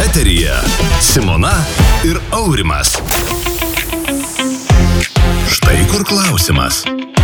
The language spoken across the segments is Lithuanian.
Eteryje Simona ir Aurimas. Štai kur klausimas.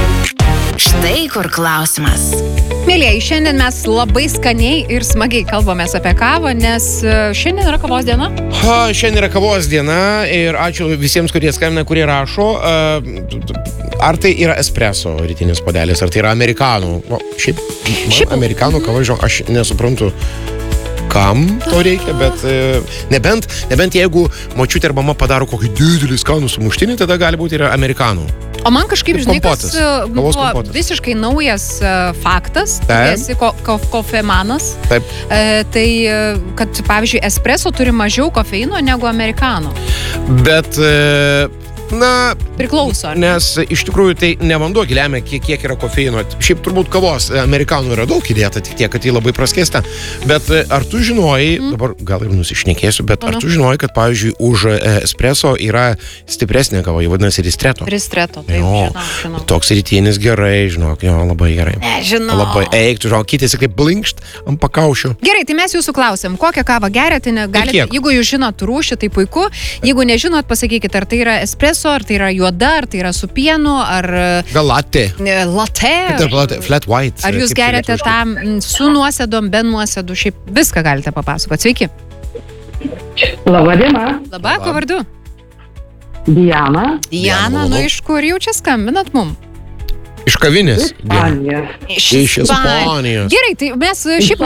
Mėlieji, šiandien mes labai skaniai ir smagiai kalbamės apie kavą, nes šiandien yra kavos diena. Šiandien yra kavos diena ir ačiū visiems, kurie skambina, kurie rašo. Ar tai yra espresso rytinis puodelis, ar tai yra amerikanų? Šiaip amerikanų kava, žinok, aš nesuprantu, kam to reikia, bet nebent jeigu močiutė ar mama padaro kokį didelį skanų sumuštinį, tada gali būti ir amerikanų. O man kažkaip, žinai, kas buvo kompotas. visiškai naujas faktas, esi kofemanas, tai kad, pavyzdžiui, espresso turi mažiau kofeino negu amerikano. Bet, priklauso. Nes iš tikrųjų tai ne vanduo lemia, kiek yra kofeino. Šiaip turbūt kavos amerikanų yra daug įdėta, tik tiek, kad jį labai praskėsta. Bet ar tu žinojai, dabar gal ir nusišnekėsiu, bet ar tu žinojai, kad, pavyzdžiui, už espresso yra stipresnė kava, jį vadinasi ristretto? Ristretto, taip, žinau. Toks rytinis gerai, žinok, labai gerai. Nežinau. Labai eiktų, žinok, kitėsi kaip blinkšt ant pakaušio. Gerai, tai mes jūsų klausim, kokią kavą geriate, jeigu jūs žinot rūšį, tai puiku. Jeigu nežinot, pasakykit, ar tai yra espresso, ar tai yra juoda, ar tai yra su pienu, ar... Gal latte. Latte. Flat white. Ar jūs geriate tam su nuosėdom, be nuosėdų, šiaip viską galite papasakoti. Sveiki. Labadiena. Labą, ko vardu? Diana. Diana, iš kur jau čia skambinat mum? Iš kavinės. Ispanija. Iš Ispanijos. Gerai, tai mes šiaip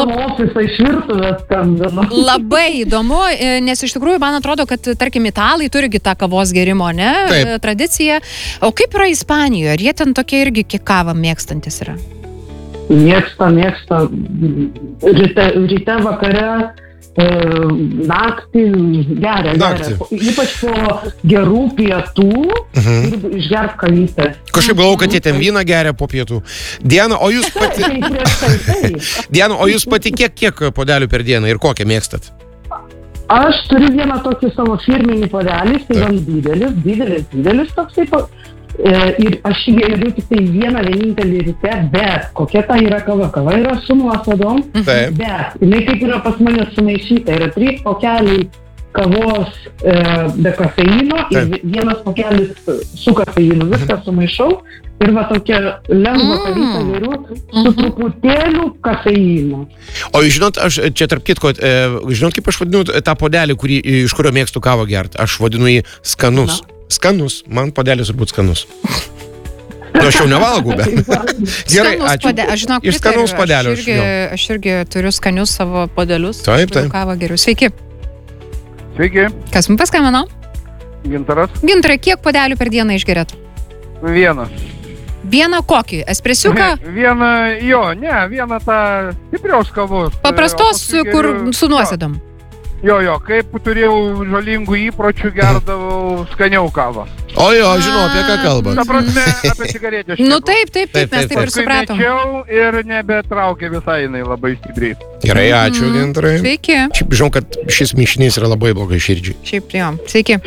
labai įdomu, nes iš tikrųjų man atrodo, kad, tarkim, italai turigi tą kavos gerimo, tradiciją. O kaip yra Ispanijoje? Ar jie ten tokie irgi kiek kavą mėgstantis yra? Mėgsta. Ryte vakare, naktį geria. Ypač po gerų pietų ir išgert kavytę. Kažkaip galvau, kad jie ten vyną geria po pietų. Diana, o jūs pati... Diana, o jūs pati kiek podelių per dieną ir kokią mėgstat? Aš turiu vieną tokį savo firminį podelį, tai gan didelis toksai. Ir aš geriu tik tai vieną vienintelį ryte, bet kokia ta yra kava? Kava yra su nuosėdom, bet jinai kaip yra pas mane sumaišyta. Yra 3 pokeliai kavos be kofeino ir 1 pokelis su kofeinu. Viską sumaišau ir va tokia lengva kavytę geriu su truputėliu kofeino. O žinot, aš čia tarp kitko, žinot, kaip aš vadinu tą podelį, iš kurio mėgstu kavą gert? Aš vadinu jį skanus. Skanus, man podelis turbūt skanus. Aš jau nevalgau, bet... Gerai, ačiū. Iš skanaus podelio. Aš irgi turiu skanius savo podelius. Taip. Kavą geriu. Sveiki. Sveiki. Kas mums paskambino? Gintaras. Gintarai, kiek podelių per dieną išgerėt? Vieną. Vieną kokį? Espresiuką? Vieną tą stipriaus kavos. Paprastos, kur su nuosėdom? Jo, kaip turėjau žalingų įpročių, gerdavau skaniau kavą. Žinau, apie ką kalbą. Ta prasme, apie cigaretę. Taip, mes taip ir supratom. Mečiau ir nebetraukė visai jinai labai stipriai. Gerai, ačiū, Gintarai. Sveiki. Šiaip žinau, kad šis mišinys yra labai blogai širdžiai. Šiaip, jo. Sveiki.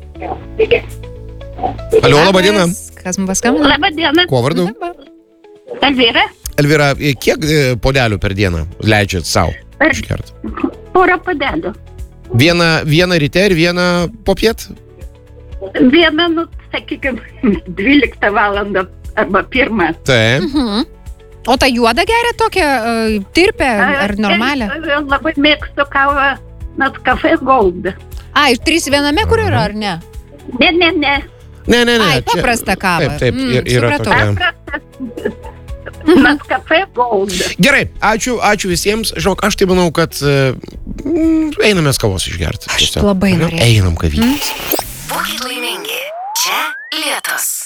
Alio, laba diena. Kas mums paskambino? Labą dieną. Kuo vardu? Elvyra. Elvyra, kiek podelių per dieną leidžiat savo išgert? Porą podelių. Vieną ryte ir vieną popiet? Vieną, sakykime, 12 valandą arba 1. Taip. O tą juodą geria tokią tirpę ar normalią? Labai mėgstu kavą, Nescafé Gold. Ir 3 viename, kur yra, ar ne? Ne. Ai, paprasta kava. Taip, yra tokia. Nescafé Gold. Gerai, ačiū visiems. Žinok, aš tai manau, kad einamės kavos išgerti. Aš labai norėjau. Einam kavytės. Būkit laimingi. Čia Lietus.